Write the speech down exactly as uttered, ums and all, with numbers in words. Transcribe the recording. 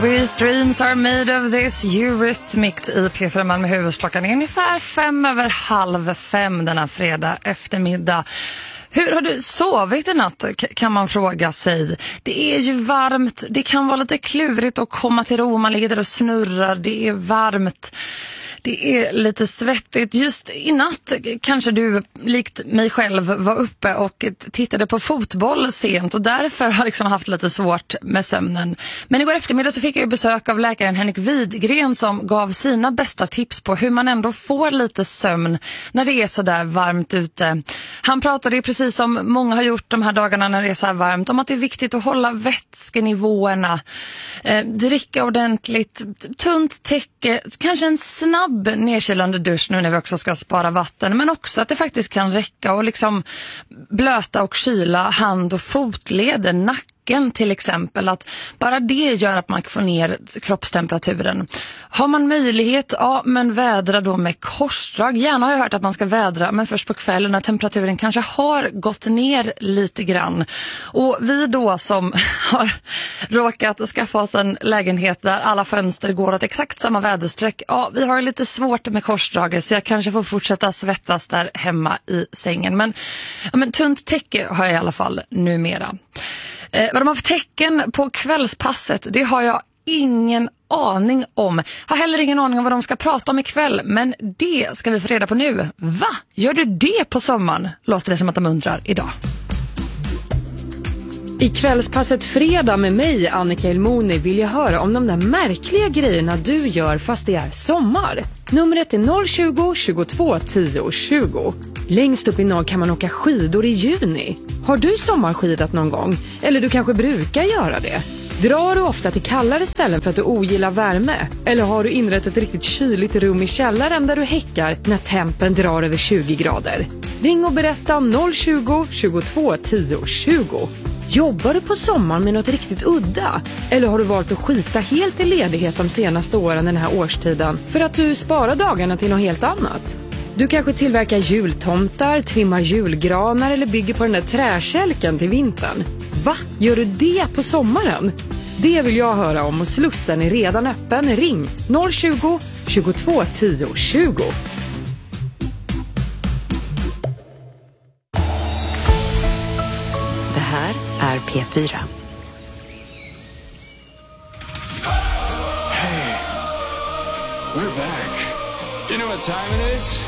Sweet dreams are made of this Eurythmics i P fyra med huvudklockan är ungefär fem över halv fem denna fredag eftermiddag. Hur har du sovit i natt, kan man fråga sig. Det är ju varmt, det kan vara lite klurigt att komma till ro, man ligger där och snurrar, det är varmt. Det är lite svettigt. Just i natt kanske du, likt mig själv, var uppe och tittade på fotboll sent och därför har liksom haft lite svårt med sömnen. Men igår eftermiddag så fick jag besök av läkaren Henrik Widgren som gav sina bästa tips på hur man ändå får lite sömn när det är så där varmt ute. Han pratade ju precis som många har gjort de här dagarna när det är så här varmt om att det är viktigt att hålla vätskenivåerna, eh, dricka ordentligt, tunt täcke, kanske en snabb nedkylande dusch nu när vi också ska spara vatten, men också att det faktiskt kan räcka och liksom blöta och kyla hand- och fotleder, nacken till exempel, att bara det gör att man får ner kroppstemperaturen. Har man möjlighet, ja men vädra då med korsdrag. Gärna har jag hört att man ska vädra, men först på kvällen när temperaturen kanske har gått ner lite grann. Och vi då som har råkat skaffa oss en lägenhet där alla fönster går åt exakt samma väderstreck, ja vi har lite svårt med korsdraget så jag kanske får fortsätta svettas där hemma i sängen. Men, ja, men tunt täcke har jag i alla fall numera. Eh, vad de har för tecken på kvällspasset, det har jag ingen aning om. Har heller ingen aning om vad de ska prata om ikväll, men det ska vi få reda på nu. Va? Gör du det på sommaren? Låter det som att de undrar idag. I kvällspasset fredag med mig, Annika Elmoni, vill jag höra om de där märkliga grejerna du gör fast det är sommar. Numret är noll tjugo, tjugotvå, tio, tjugo. Längst upp i norr kan man åka skidor i juni. Har du sommarskidat någon gång? Eller du kanske brukar göra det? Drar du ofta till kallare ställen för att du ogillar värme? Eller har du inrett ett riktigt kyligt rum i källaren där du häckar när tempen drar över tjugo grader? Ring och berätta noll tjugo, tjugotvå, tio, tjugo. Jobbar du på sommaren med något riktigt udda? Eller har du valt att skita helt i ledighet de senaste åren den här årstiden för att du sparar dagarna till något helt annat? Du kanske tillverkar jultomtar, trimmar julgranar eller bygger på den där träkälken till vintern. Va? Gör du det på sommaren? Det vill jag höra om och Slussen är redan öppen. Ring noll tjugo, tjugotvå, tio, tjugo. Det här är P fyra. Hey, we're back. You know what time it is?